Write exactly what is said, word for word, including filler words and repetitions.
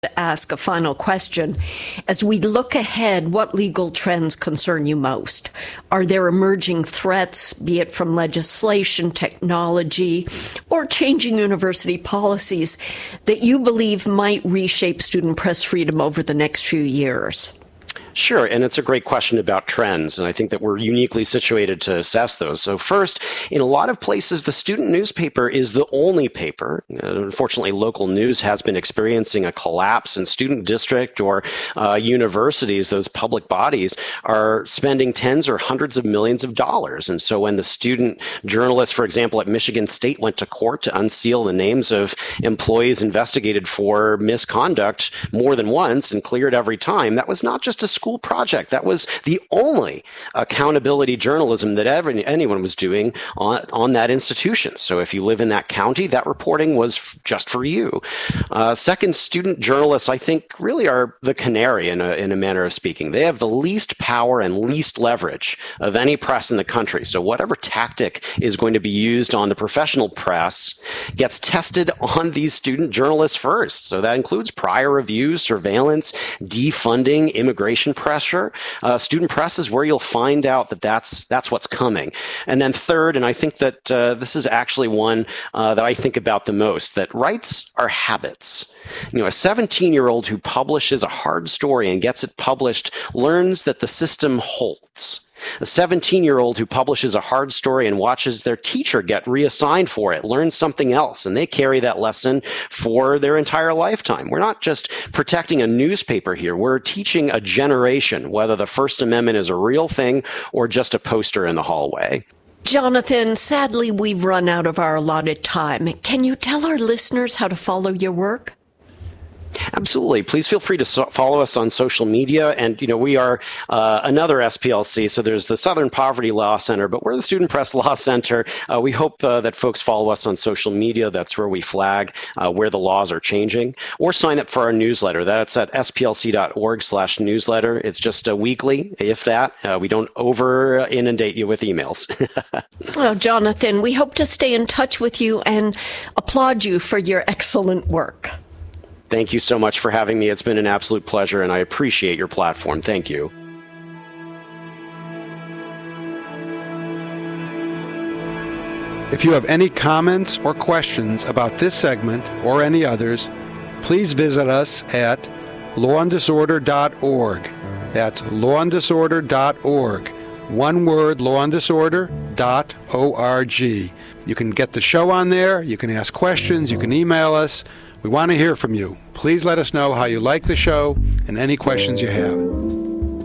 to ask a final question. As we look ahead, what legal trends concern you most? Are there emerging threats, be it from legislation, technology, or changing university policies, that you believe might reshape student press freedom over the next few years? Sure, and it's a great question about trends, and I think that we're uniquely situated to assess those. So first, in a lot of places, the student newspaper is the only paper. Uh, unfortunately, local news has been experiencing a collapse, and student district or uh, universities, those public bodies, are spending tens or hundreds of millions of dollars. And so when the student journalists, for example, at Michigan State went to court to unseal the names of employees investigated for misconduct more than once and cleared every time, that was not just a school project. That was the only accountability journalism that ever, anyone was doing on, on that institution. So if you live in that county, that reporting was f- just for you. Uh, second, student journalists, I think, really are the canary in a, in a manner of speaking. They have the least power and least leverage of any press in the country. So whatever tactic is going to be used on the professional press gets tested on these student journalists first. So that includes prior review, surveillance, defunding, immigration pressure. Uh, student press is where you'll find out that that's that's what's coming. And then third, and I think that uh, this is actually one uh, that I think about the most, that rights are habits. You know, a seventeen-year-old who publishes a hard story and gets it published learns that the system holds. A seventeen-year-old who publishes a hard story and watches their teacher get reassigned for it learns something else, and they carry that lesson for their entire lifetime. We're not just protecting a newspaper here. We're teaching a generation whether the First Amendment is a real thing or just a poster in the hallway. Jonathan, sadly, we've run out of our allotted time. Can you tell our listeners how to follow your work? Absolutely. Please feel free to so- follow us on social media. And, you know, we are uh, another S P L C. So there's the Southern Poverty Law Center, but we're the Student Press Law Center. Uh, we hope uh, that folks follow us on social media. That's where we flag uh, where the laws are changing, or sign up for our newsletter. That's at S P L C dot org slash newsletter. It's just a weekly, if that. Uh, we don't over inundate you with emails. Oh, Jonathan, we hope to stay in touch with you and applaud you for your excellent work. Thank you so much for having me. It's been an absolute pleasure, and I appreciate your platform. Thank you. If you have any comments or questions about this segment or any others, please visit us at law and disorder dot org. That's law and disorder dot org. One word, law and disorder dot org. You can get the show on there. You can ask questions. You can email us. We want to hear from you. Please let us know how you like the show and any questions you have.